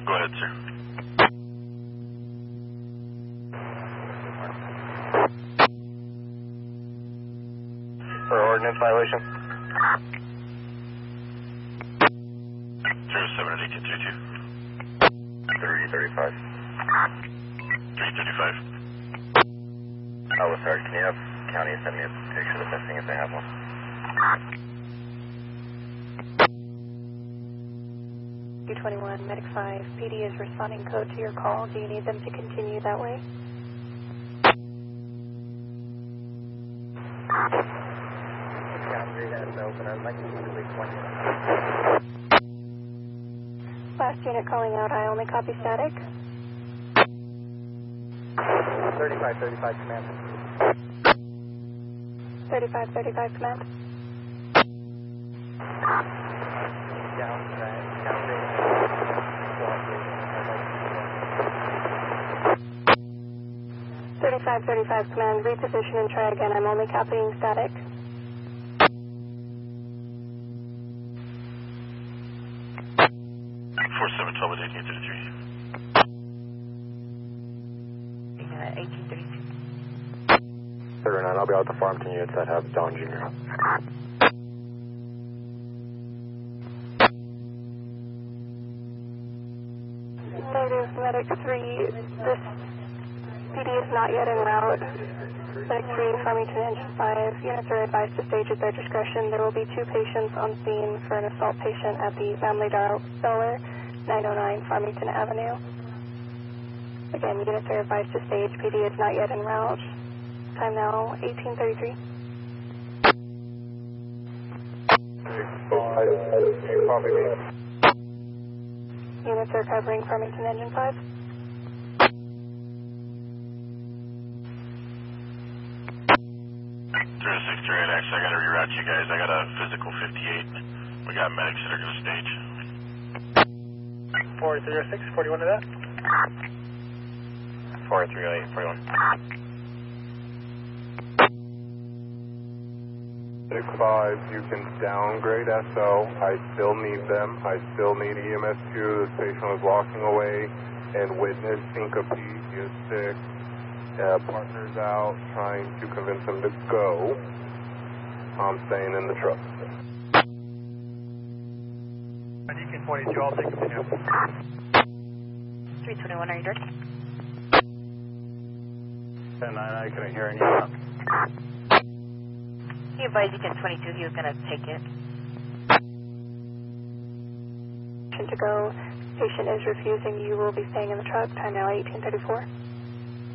Go ahead, sir. For ordinance violation. 07 at 1832. 335. 335. Oh, sorry, can you have county send me a picture of the testing if they have one? U21, Medic 5, PD is responding code to your call. Do you need them to continue that way? Last unit calling out, I only copy static. 35 command. 35 command. Down. 35 command, reposition and try again. I'm only copying static. Four 712 at 1833. 1832. 39, I'll be out the Farmington units that have Don Jr. Negative, Medic 3, this PD is not yet en route. Medic 3, Farmington Engine 5, units are advised to stage at their discretion. There will be 2 patients on scene for an assault patient at the Family Dollar, 909 Farmington Avenue. Again, units are advised to stage. PD is not yet en route. Time now, 1833. Copy me. Units are covering Farmington Engine 5. Actually, I got to reroute you guys. I got a physical 58. We got medics that are going to stage. 4306, 41 to that? 4308, 41. 65, you can downgrade SO. I still need them. I still need EMS2. This patient was walking away and witnessed syncope. He is sick. Partner's out trying to convince him to go. I'm staying in the truck. DK 42, I'll take continue. 321, are you ready? 10-9, I couldn't hear any. He advised DK 22 he was going to take it. To go. Patient is refusing. You will be staying in the truck. Time now, 1834.